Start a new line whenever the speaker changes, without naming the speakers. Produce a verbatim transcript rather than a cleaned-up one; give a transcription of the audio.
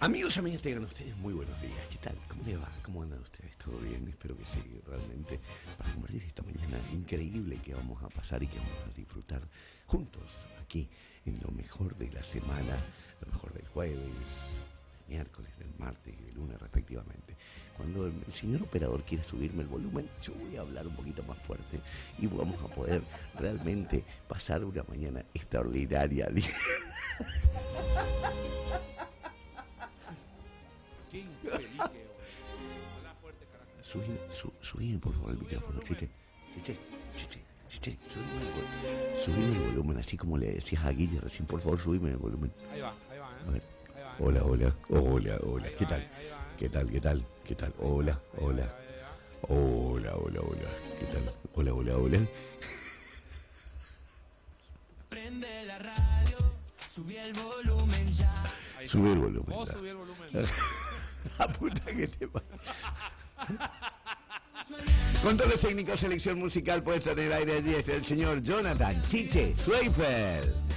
Amigos, amigas, tengan ustedes muy buenos días. ¿Qué tal? ¿Cómo le va? ¿Cómo andan ustedes? ¿Todo bien? Espero que sí, realmente, para compartir esta mañana increíble que vamos a pasar y que vamos a disfrutar juntos aquí en lo mejor de la semana, lo mejor del jueves, miércoles, del martes y del lunes respectivamente. Cuando el, el señor operador quiera subirme el volumen, yo voy a hablar un poquito más fuerte y vamos a poder realmente pasar una mañana extraordinaria.
Qué infeliz que habla fuerte, carajo.
Subime, su, subime por favor el micrófono, chiche, chiche, chiche, chiche, subime el volumen, subime el volumen, así como le decías a Guille recién, por favor, subime el volumen.
Ahí va, ahí va, ¿eh?
A ver.
Ahí va, ¿eh?
Hola, hola, hola, hola,
Ahí
¿qué
va,
tal?
eh, ahí va, eh.
¿Qué tal, qué tal, qué tal? Hola,
Ahí va,
hola,
ahí va, ahí va.
hola, hola, hola, ¿qué tal? Hola, hola, hola.
Prende la radio, subí el volumen ya.
Ahí
Sube
está.
el volumen.
Vos
ya.
subí el volumen.
La puta que te va. Controles técnicos, selección musical, puesta en el aire allí está el señor Jonathan Chiche Schweifel.